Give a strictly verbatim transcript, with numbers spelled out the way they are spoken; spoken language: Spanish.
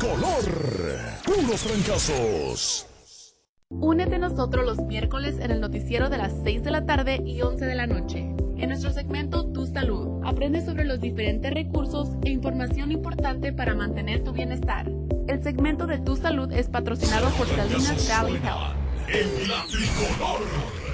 Tricolor. Puros fracasos. Únete a nosotros los miércoles en el noticiero de las seis de la tarde y once de la noche. En nuestro segmento Tu Salud, aprende sobre los diferentes recursos e información importante para mantener tu bienestar. El segmento de Tu Salud es patrocinado por Salinas Valley Health. En la Tricolor.